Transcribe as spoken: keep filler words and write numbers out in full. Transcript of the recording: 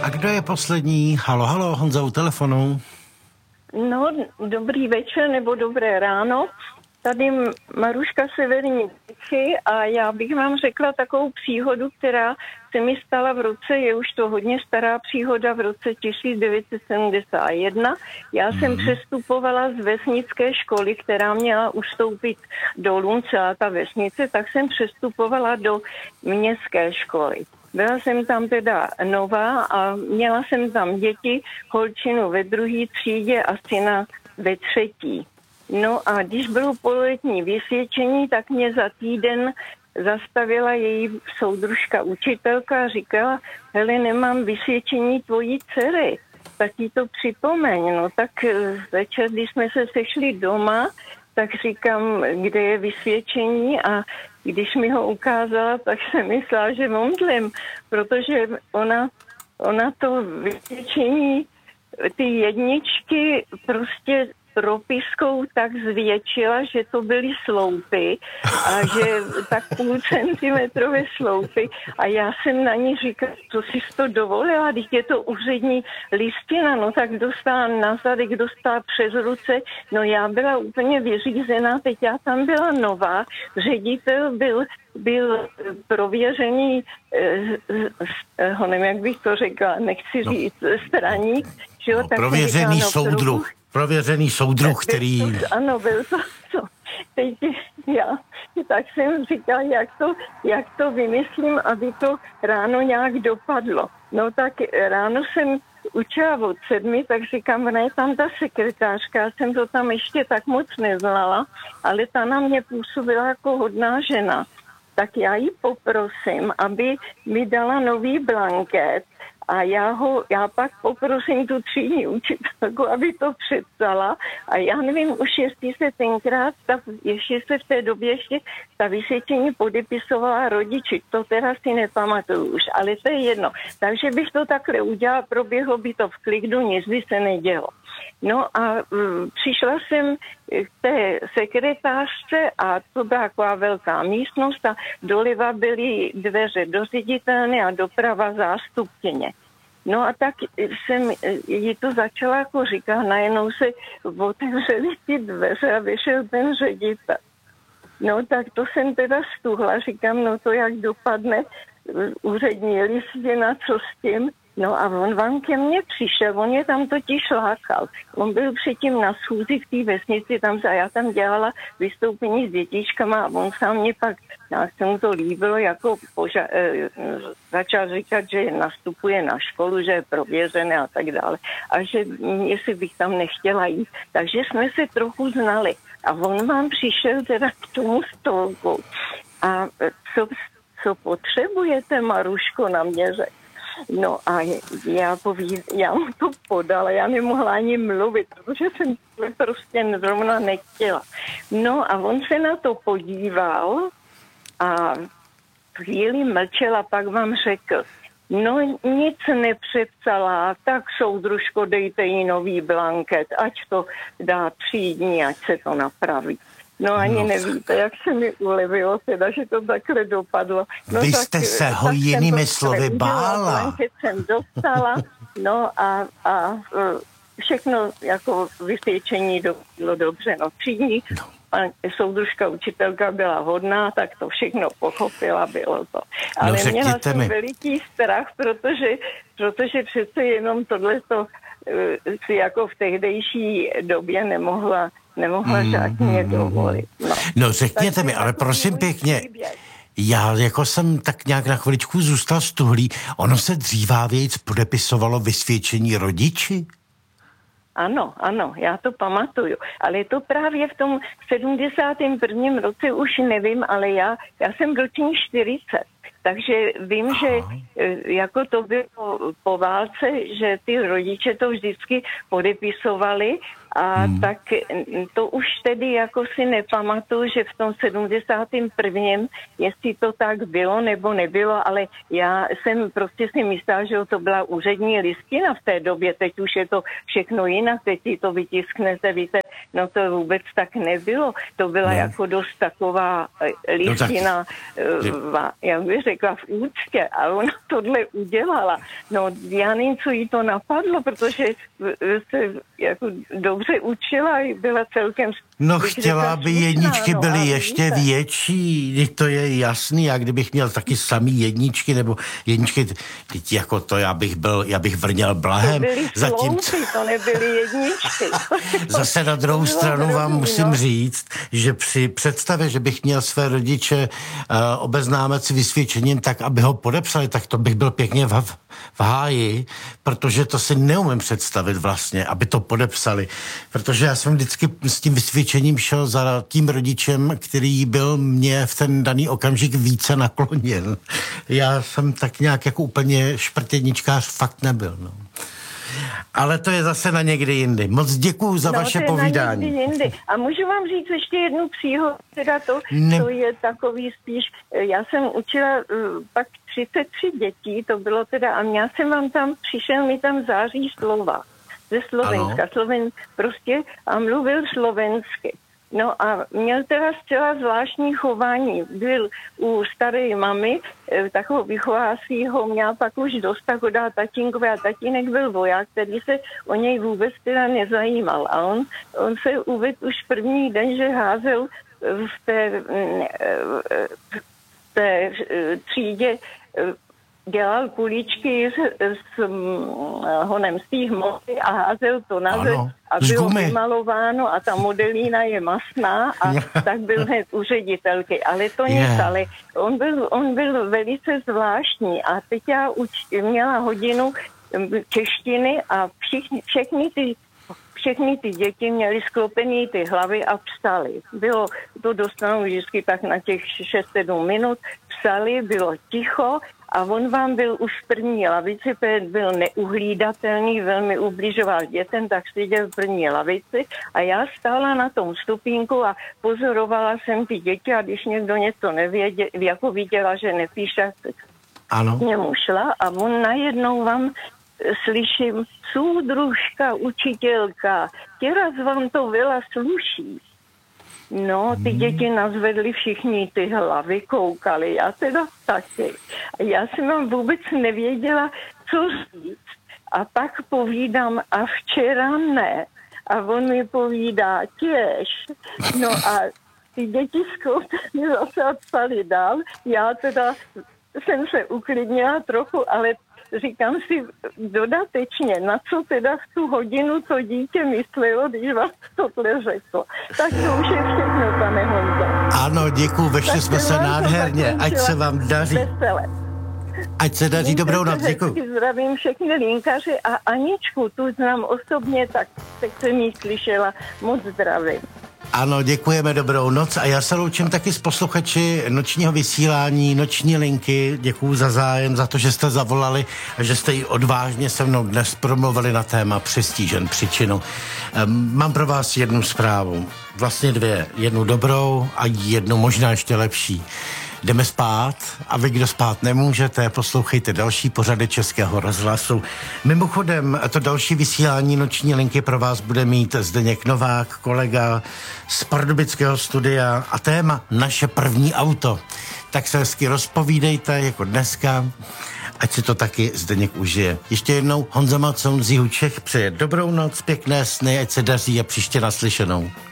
A kdo je poslední? Halo, halo, Honza u telefonu. No, dobrý večer nebo dobré ráno. Tady Maruška Severní Věci a já bych vám řekla takovou příhodu, která se mi stala v roce, je už to hodně stará příhoda, v roce tisíc devět set sedmdesát jedna. Já jsem mm. přestupovala z vesnické školy, která měla ustoupit dolů, celá ta vesnice, tak jsem přestupovala do městské školy. Byla jsem tam teda nová a měla jsem tam děti, holčinu ve druhé třídě a syna ve třetí. No a když bylo pololetní vysvědčení, tak mě za týden zastavila její soudružka učitelka a říkala, hele, nemám vysvědčení tvojí dcery, tak jí to připomeň. No tak večer, když jsme se sešli doma, tak říkám, kde je vysvědčení a když mi ho ukázala, tak jsem myslela, že omdlem, protože ona, ona to vysvědčení, ty jedničky prostě propiskou tak zvětšila, že to byly sloupy a že tak půl centimetrové sloupy a já jsem na ní říkala, co jsi to dovolila, když je to úřední listina, no tak dostala na zadek, dostala přes ruce, no já byla úplně vyřízená, teď já tam byla nová, ředitel byl byl prověřený, eh, ho nevím, jak bych to řekla, nechci no. říct, straník, že jo, no, tak prověřený říká, no, soudruh, trochu, prověřený soudruh, který... To, ano, byl to, to. Teď já, tak jsem říkala, jak to, jak to vymyslím, aby to ráno nějak dopadlo. No tak ráno jsem učila od sedmi, tak říkám, ona je tam ta sekretářka, já jsem to tam ještě tak moc neznala, ale ta na mě působila jako hodná žena. Tak já ji poprosím, aby mi dala nový blanket a já ho, já pak poprosím tu třídní učitelku, aby to přepsala a já nevím už, jestli se tenkrát, ta, ještě se v té době ještě ta vysvědčení podepisovala rodiči, to teda si nepamatuju už, ale to je jedno. Takže bych to takhle udělala, proběhlo by to v klidu, nic by se nedělo. No a um, přišla jsem k té sekretářce a to byla taková velká místnost a doleva byly dveře do ředitelny a doprava zástupkyně. No a tak jsem jí to začala jako říkat, najednou se otevřely ty dveře a vyšel ten ředitel. No tak to jsem teda stuhla, říkám, no to jak dopadne, úřední listina, co s tím. No a on vám ke mně přišel, on je tam totiž lákal. On byl předtím na schůzi v té vesnici, tam a já tam dělala vystoupení s dětičkama a on sám mě pak, nás se mu to líbilo, jako poža- e, začal říkat, že nastupuje na školu, že je prověřené a tak dále. A že jestli bych tam nechtěla jít. Takže jsme se trochu znali. A on vám přišel teda k tomu stolku. A co, co potřebujete, Maruško, na mě řekl. No a já, poví, já mu to podala, já nemohla ani mluvit, protože jsem to prostě zrovna nechtěla. No a on se na to podíval a chvíli mlčel a pak vám řekl, no nic nepřepsala, tak soudružko, dejte jí nový blanket, ať to dá třídní, ať se to napraví. No ani no. Nevíte, jak se mi ulevilo teda, že to takhle dopadlo. No, Vy tak, jste se ho jinými slovy bála. Jsem dostala, no a, a všechno jako vysvědčení bylo dobře. No třídní, no. Soudružka, učitelka byla hodná, tak to všechno pochopila, bylo to. Ale no, měla jsem mi. veliký strach, protože, protože přece jenom tohleto si jako v tehdejší době nemohla nemohla žádně dovolit. No, no řekněte mi, ale prosím pěkně, já jako jsem tak nějak na chviličku zůstal stuhlý, ono se dřívávějc podepisovalo vysvědčení rodiči? Ano, ano, já to pamatuju, ale je to právě v tom sedmdesátém prvním roce už nevím, ale já, já jsem ročník čtyřicet. Takže vím, Aha. že jako to bylo po válce, že ty rodiče to vždycky podepisovali a hmm. tak to už tedy jako si nepamatuju, že v tom sedmdesátém prvním jestli to tak bylo nebo nebylo, ale já jsem prostě si myslela, že to byla úřední listina v té době, teď už je to všechno jinak, teď si to vytisknete, víte, no to vůbec tak nebylo, to byla no. jako dost taková listina, no tak, jak bych řekla, řekla v úctě, a ona tohle udělala. No já nevím, co jí to napadlo, protože se jako dobře učila, byla celkem... No chtěla, aby jedničky byly no, ještě víte. větší, to je jasný, a kdybych měl taky samý jedničky, nebo jedničky, teď jako to já bych byl, já bych vrněl blahem. To byly Zatím... sloupy, to nebyly jedničky. Zase na druhou stranu vám musím no. říct, že při představě, že bych měl své rodiče uh, obeznámet s vysvědčením tak, aby ho podepsali, tak to bych byl pěkně v, v háji, protože to si neumím představit vlastně, aby to podepsali. Protože já jsem vždycky s tím vysvědčením šel za tím rodičem, který byl mě v ten daný okamžik více nakloněn. Já jsem tak nějak jako úplně šprtědničkář fakt nebyl, no. Ale to je zase na někdy jindy. Moc děkuju za no, vaše to je povídání. Na někdy jindy. A můžu vám říct ještě jednu příhodu, teda to, ne... to je takový spíš, já jsem učila uh, pak třicet tři dětí, to bylo teda, a já jsem vám tam, přišel mi tam září slova ze Slovenska, Sloven, prostě a mluvil slovensky. No a měl teda zcela zvláštní chování. Byl u staré mamy, takového vychovávacího, měl pak už dost tak hodá tatínkové a tatínek byl voják, který se o něj vůbec teda nezajímal. A on, on se uvedl už první den, že házel v té, v té třídě, dělal kuličky s, s honem z té hmoty a házel to na zem a bylo vymalováno a ta modelína je masná a tak byl hned u ředitelky. Ale to nic, yeah. ale on byl, on byl velice zvláštní a teď já uč, měla hodinu češtiny a všichni, všechny ty Všechny ty děti měly sklopený ty hlavy a psali. Bylo to dostanou vždycky tak na těch šest sedm minut. Psali, bylo ticho a on vám byl už v první lavici, byl neuhlídatelný, velmi ubližoval dětem, tak seděl v první lavici a já stála na tom stupínku a pozorovala jsem ty děti a když někdo něco nevěděl, jako viděla, že nepíše, ano. k němu šla a on najednou vám slyším, súdružka, učiteľka, teraz vám to veľa sluší. No, ty děti nazvedli všichni ty hlavy, koukali, já teda taky. A já jsem vám vůbec nevěděla, co říct. A pak povídám, a včera ne. A on mi povídá, těž. No a ty děti skloupili zase a psali dál. Já teda jsem se uklidnila trochu, ale říkám si dodatečně, na co teda v tu hodinu to dítě myslelo, když vás tohle řeklo. Tak to už je všechno, pane Honzo. Ano, děkuju, vešli jsme se nádherně, ať se vám daří. Vesele. Ať se daří, dobrou noc, děkuju. Zdravím všechny linkaři a Aničku, tu znám osobně, tak teď jsem jí slyšela, moc zdravím. Ano, děkujeme, dobrou noc a já se loučím taky s posluchači nočního vysílání, noční linky. Děkuju za zájem, za to, že jste zavolali a že jste ji odvážně se mnou dnes promluvili na téma přestížen příčinu. Mám pro vás jednu zprávu, vlastně dvě, jednu dobrou a jednu možná ještě lepší. Jdeme spát a vy, kdo spát nemůžete, poslouchejte další pořady Českého rozhlasu. Mimochodem, to další vysílání noční linky pro vás bude mít Zdeněk Novák, kolega z pardubického studia a téma Naše první auto. Tak se hezky rozpovídejte, jako dneska, ať si to taky Zdeněk užije. Ještě jednou Honza Macon z Jihu Čech přeje dobrou noc, pěkné sny, ať se daří a příště naslyšenou.